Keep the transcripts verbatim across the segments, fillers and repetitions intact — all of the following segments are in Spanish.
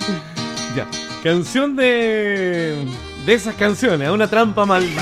Ya, canción de... de esas canciones, una trampa maldita.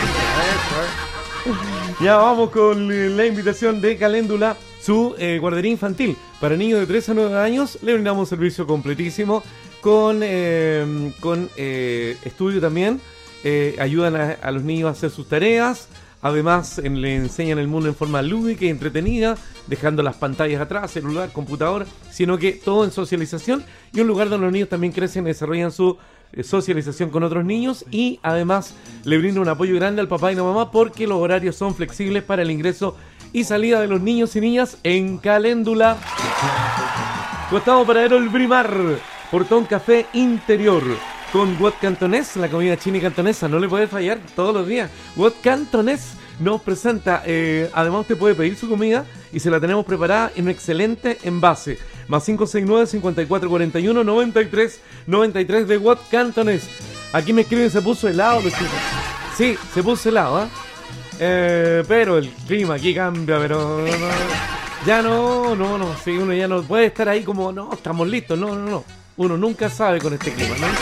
Ya vamos con eh, la invitación de Caléndula, su eh, guardería infantil. Para niños de tres a nueve años le brindamos servicio completísimo con, eh, con eh, estudio también. Eh, ayudan a, a los niños a hacer sus tareas. Además en, le enseñan el mundo en forma lúdica y entretenida, dejando las pantallas atrás, celular, computador, sino que todo en socialización y un lugar donde los niños también crecen y desarrollan su socialización con otros niños, y además le brinda un apoyo grande al papá y la mamá porque los horarios son flexibles para el ingreso y salida de los niños y niñas en Caléndula. Costado Paradero El Brimar, Portón Café Interior, con Wat Cantonés, la comida china y cantonesa, no le puede fallar todos los días. Wat Cantonés nos presenta, eh, además usted puede pedir su comida y se la tenemos preparada en un excelente envase. Más cinco seis nueve, cinco cuatro cuatro uno, nueve tres nueve tres de Wat Cantonés. Aquí me escriben, se puso helado. Sí, se puso helado, ¿eh? Eh, pero el clima aquí cambia, pero... No, no, ya no, no, no, sí, uno ya no puede estar ahí como, no, estamos listos, no, no, no. Uno nunca sabe con este clima, ¿no?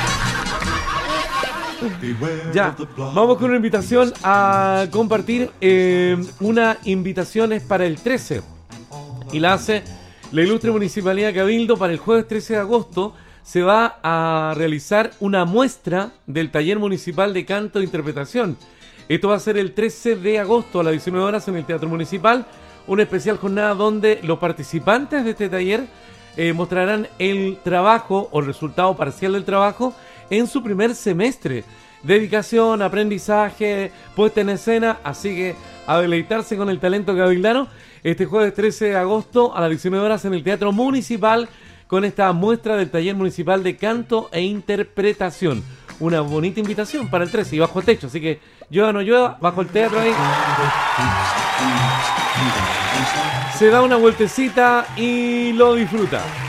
Ya, vamos con una invitación a compartir. Eh, una invitación es para el trece y la hace la Ilustre Municipalidad de Cabildo. Para el jueves trece de agosto se va a realizar una muestra del taller municipal de canto e interpretación. Esto va a ser el trece de agosto a las diecinueve horas en el Teatro Municipal. Una especial jornada donde los participantes de este taller eh, mostrarán el trabajo o el resultado parcial del trabajo en su primer semestre. Dedicación, aprendizaje, puesta en escena, así que a deleitarse con el talento cabildano este jueves trece de agosto a las diecinueve horas en el Teatro Municipal con esta muestra del taller municipal de canto e interpretación. Una bonita invitación para el trece y bajo techo, así que llueva o no llueva, bajo el teatro ahí se da una vueltecita y lo disfruta.